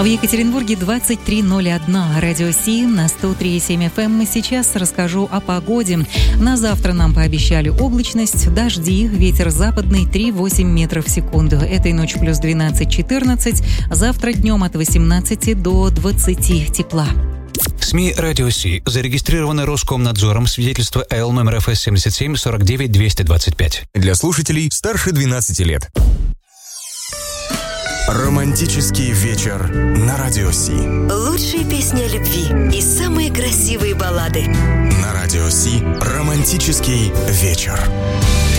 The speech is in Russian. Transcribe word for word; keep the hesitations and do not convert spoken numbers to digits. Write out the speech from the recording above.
В Екатеринбурге двадцать три ноль один. Радио Си на сто три и семь эф эм. Сейчас расскажу о погоде. На завтра нам пообещали облачность, дожди, ветер западный три и восемь метров в секунду. Этой ночью плюс двенадцать-четырнадцать. Завтра днем от восемнадцати до двадцати тепла. СМИ «Радио Си» зарегистрированы Роскомнадзором. Свидетельство АЛ номер эф эс семьдесят семь сорок девять двести двадцать пять. Для слушателей старше двенадцати лет. Романтический вечер на Радио Си. Лучшие песни о любви и самые красивые баллады. На Радио Си романтический вечер.